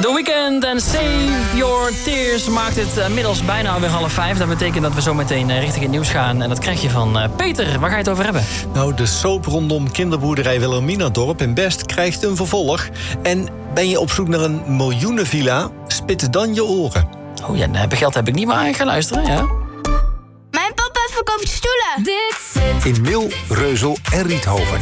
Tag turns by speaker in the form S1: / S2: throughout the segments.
S1: The Weeknd en Save Your Tears maakt het inmiddels bijna weer 4:30. Dat betekent dat we zo meteen richting het nieuws gaan. En dat krijg je van Peter. Waar ga je het over hebben?
S2: Nou, de soap rondom kinderboerderij Wilhelminadorp in Best krijgt een vervolg. En ben je op zoek naar een miljoenenvilla? Spit dan je oren.
S1: Oh ja, geld heb ik niet, maar ik ga luisteren, ja.
S3: Mijn papa verkoopt stoelen.
S4: Dit zit
S5: In Mil, Reuzel en Riethoven.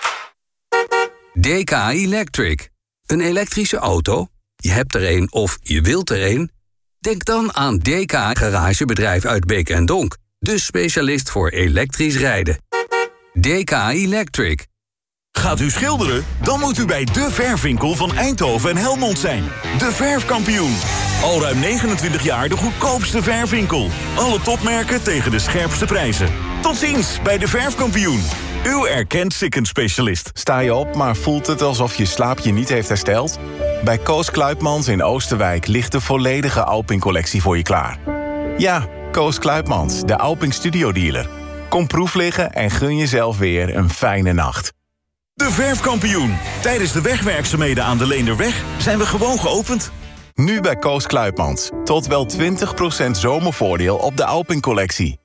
S6: DK Electric. Een elektrische auto? Je hebt er een of je wilt er een? Denk dan aan DK Garagebedrijf uit Beek en Donk. De specialist voor elektrisch rijden. DK Electric.
S7: Gaat u schilderen? Dan moet u bij De Verfwinkel van Eindhoven en Helmond zijn. De Verfkampioen. Al ruim 29 jaar de goedkoopste verfwinkel. Alle topmerken tegen de scherpste prijzen. Tot ziens bij De Verfkampioen. Uw erkend sikkenspecialist.
S8: Sta je op, maar voelt het alsof je slaap je niet heeft hersteld? Bij Koos Kluipmans in Oosterwijk ligt de volledige Alping-collectie voor je klaar. Ja, Koos Kluipmans, de Alping Studio Dealer. Kom proef liggen en gun jezelf weer een fijne nacht.
S7: De Verfkampioen. Tijdens de wegwerkzaamheden aan de Leenderweg zijn we gewoon geopend.
S8: Nu bij Koos Kluipmans. Tot wel 20% zomervoordeel op de Alping-collectie.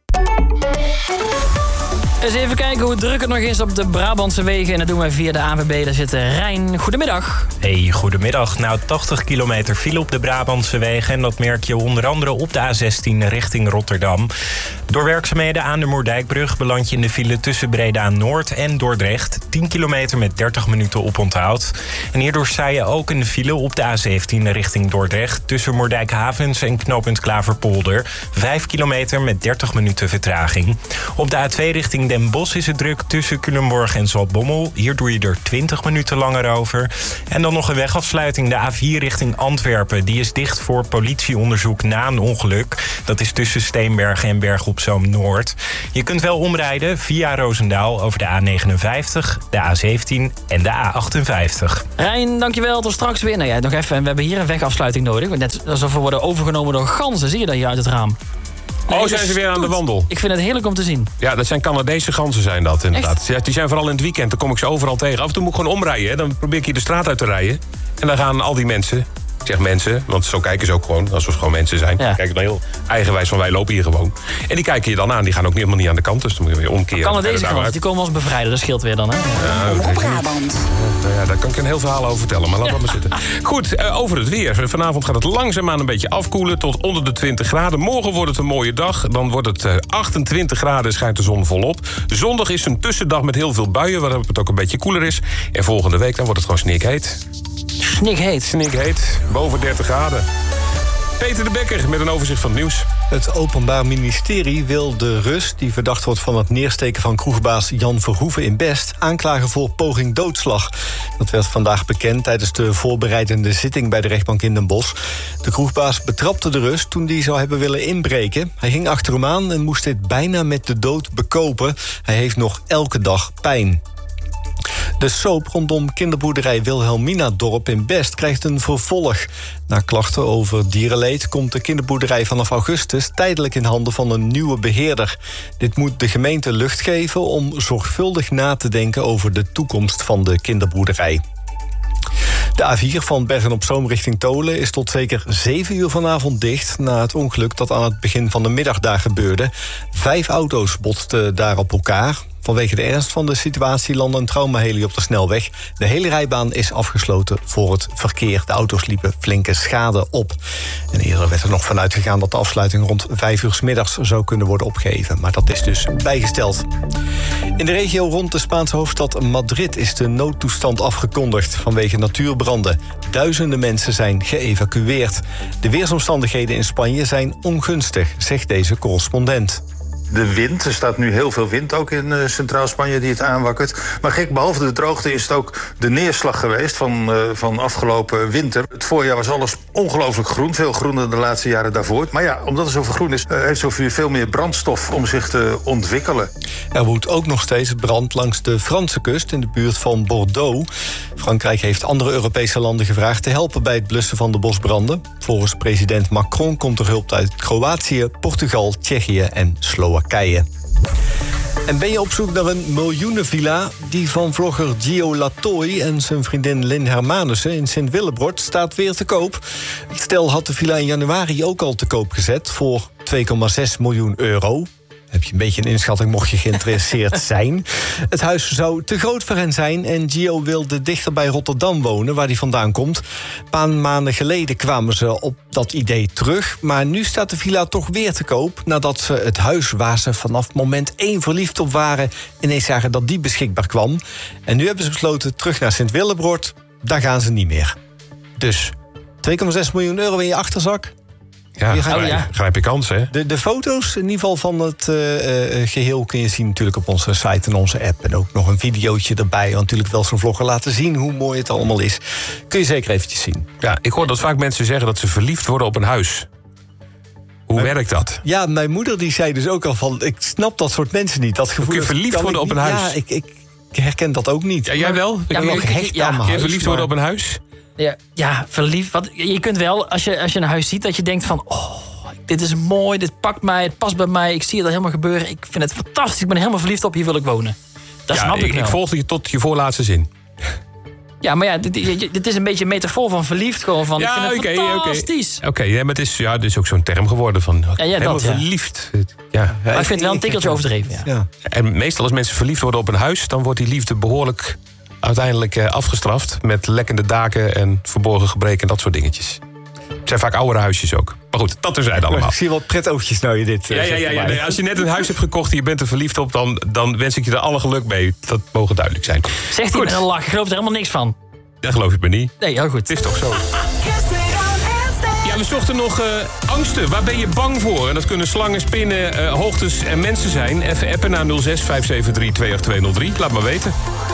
S1: Eens even kijken hoe druk het nog is op de Brabantse wegen. En dat doen wij via de ANWB. Daar zit Rijn. Goedemiddag.
S9: Hey, goedemiddag. Nou, 80 kilometer file op de Brabantse wegen. En dat merk je onder andere op de A16 richting Rotterdam. Door werkzaamheden aan de Moerdijkbrug beland je in de file tussen Breda-Noord en Dordrecht. 10 kilometer met 30 minuten oponthoud. En hierdoor sta je ook in de file op de A17 richting Dordrecht. Tussen Moerdijkhavens en knooppunt Klaverpolder. 5 kilometer met 30 minuten vertraging. Op de A2 richting Den Bosch is het druk tussen Culemborg en Zaltbommel. Hier doe je er 20 minuten langer over. En dan nog een wegafsluiting, de A4 richting Antwerpen. Die is dicht voor politieonderzoek na een ongeluk. Dat is tussen Steenbergen en Berg op Zoom Noord. Je kunt wel omrijden via Roosendaal over de A59, de A17 en de A58.
S1: Rijn, dankjewel. Tot straks weer. Nou ja, nog even. We hebben hier een wegafsluiting nodig. Net alsof we worden overgenomen door ganzen. Zie je dat hier uit het raam?
S10: Nee, zijn ze weer aan de wandel?
S1: Ik vind het heerlijk om te zien.
S10: Ja, dat zijn Canadese ganzen zijn dat inderdaad. Ja, die zijn vooral in het weekend, dan kom ik ze overal tegen. Af en toe moet ik gewoon omrijden, hè. Dan probeer ik hier de straat uit te rijden. En dan gaan al die mensen, ik zeg mensen, want zo kijken ze ook gewoon, alsof ze gewoon mensen zijn. Ja. Kijken dan heel eigenwijs van wij lopen hier gewoon. En die kijken je dan aan, die gaan ook helemaal niet aan de kant, dus dan moet je weer omkeren.
S1: Canadese ganzen, die komen als bevrijden, dat scheelt weer dan, hè?
S10: Ja, op Brabant. Nou ja, daar kan ik een heel verhaal over vertellen, maar laat dat maar zitten. Goed, over het weer. Vanavond gaat het langzaamaan een beetje afkoelen tot onder de 20 graden. Morgen wordt het een mooie dag. Dan wordt het 28 graden en schijnt de zon volop. Zondag is een tussendag met heel veel buien, waarop het ook een beetje koeler is. En volgende week dan wordt het gewoon snikheet. Snikheet, boven 30 graden. Peter de Bekker met een overzicht van het nieuws.
S2: Het Openbaar Ministerie wil de Rus, die verdacht wordt van het neersteken van kroegbaas Jan Verhoeven in Best, aanklagen voor poging doodslag. Dat werd vandaag bekend tijdens de voorbereidende zitting bij de rechtbank in Den Bosch. De kroegbaas betrapte de Rus toen die zou hebben willen inbreken. Hij ging achter hem aan en moest dit bijna met de dood bekopen. Hij heeft nog elke dag pijn. De soap rondom kinderboerderij Wilhelminadorp in Best krijgt een vervolg. Na klachten over dierenleed komt de kinderboerderij vanaf augustus tijdelijk in handen van een nieuwe beheerder. Dit moet de gemeente lucht geven om zorgvuldig na te denken over de toekomst van de kinderboerderij. De A4 van Bergen-op-Zoom richting Tolen is tot zeker 7 uur vanavond dicht na het ongeluk dat aan het begin van de middag daar gebeurde. 5 auto's botsten daar op elkaar. Vanwege de ernst van de situatie landde een traumaheli op de snelweg. De hele rijbaan is afgesloten voor het verkeer. De auto's liepen flinke schade op. En eerder werd er nog vanuit gegaan dat de afsluiting rond 5 uur 's middags zou kunnen worden opgeheven. Maar dat is dus bijgesteld. In de regio rond de Spaanse hoofdstad Madrid is de noodtoestand afgekondigd vanwege natuurbranden. Duizenden mensen zijn geëvacueerd. De weersomstandigheden in Spanje zijn ongunstig, zegt deze correspondent.
S11: De wind, er staat nu heel veel wind ook in Centraal Spanje die het aanwakkert. Maar gek, behalve de droogte is het ook de neerslag geweest van afgelopen winter. Het voorjaar was alles ongelooflijk groen, veel groener dan de laatste jaren daarvoor. Maar ja, omdat het zoveel groen is, heeft zoveel veel meer brandstof om zich te ontwikkelen.
S2: Er woedt ook nog steeds brand langs de Franse kust in de buurt van Bordeaux. Frankrijk heeft andere Europese landen gevraagd te helpen bij het blussen van de bosbranden. Volgens president Macron komt er hulp uit Kroatië, Portugal, Tsjechië en Slowakije. En ben je op zoek naar een miljoenenvilla? Die van vlogger Gio Latoy en zijn vriendin Lynn Hermanussen in Sint-Willebrod staat weer te koop. Het stel had de villa in januari ook al te koop gezet voor 2,6 miljoen euro. Heb je een beetje een inschatting mocht je geïnteresseerd zijn. Het huis zou te groot voor hen zijn en Gio wilde dichter bij Rotterdam wonen, waar hij vandaan komt. Een paar maanden geleden kwamen ze op dat idee terug, maar nu staat de villa toch weer te koop, nadat ze het huis waar ze vanaf moment 1 verliefd op waren ineens zagen dat die beschikbaar kwam. En nu hebben ze besloten terug naar Sint-Willebrod. Daar gaan ze niet meer. Dus 2,6 miljoen euro in je achterzak.
S10: Ja, grijp je kans, hè?
S2: De foto's in ieder geval van het geheel kun je zien natuurlijk op onze site en onze app. En ook nog een videootje erbij. Want natuurlijk wel zo'n vlogger laten zien hoe mooi het allemaal is. Kun je zeker eventjes zien.
S10: Ja, ik hoor dat vaak mensen zeggen dat ze verliefd worden op een huis. Hoe werkt dat?
S2: Ja, mijn moeder die zei dus ook al van, ik snap dat soort mensen niet. Dat gevoel.
S10: Kun je verliefd worden op een huis?
S2: Ja, ik herken dat ook niet.
S10: Ja, jij wel?
S2: Ik ben nog hecht aan mijn
S10: Kun je
S2: huis,
S10: verliefd worden op een huis?
S1: Ja, verliefd. Want je kunt wel, als je een huis ziet, dat je denkt van, dit is mooi, dit pakt mij, het past bij mij. Ik zie het helemaal gebeuren. Ik vind het fantastisch. Ik ben er helemaal verliefd op. Hier wil ik wonen. Dat snap ik wel.
S10: Ik volgde je tot je voorlaatste zin.
S1: Ja, maar dit is een beetje een metafoor van verliefd. Gewoon van,
S10: ja,
S1: ik vind het fantastisch.
S10: Oké, maar het is ook zo'n term geworden van helemaal verliefd. Ja.
S1: Maar ik vind het wel een tikkeltje overdreven. Ja.
S10: En meestal als mensen verliefd worden op een huis, dan wordt die liefde behoorlijk uiteindelijk afgestraft met lekkende daken en verborgen gebreken en dat soort dingetjes. Het zijn vaak oudere huisjes ook. Maar goed, dat terzijde allemaal.
S2: Ik zie wel pretoogjes nou je dit.
S10: Ja. Nee, als je net een huis hebt gekocht en je bent er verliefd op, dan wens ik je er alle geluk mee. Dat mogen duidelijk zijn.
S1: Zegt hij met een lach, ik geloof er helemaal niks van.
S10: Dat geloof ik me niet.
S1: Nee, heel goed.
S10: Het is toch zo. Ja, we zochten nog angsten. Waar ben je bang voor? En dat kunnen slangen, spinnen, hoogtes en mensen zijn. Even appen naar 06 573 28203. Laat maar weten.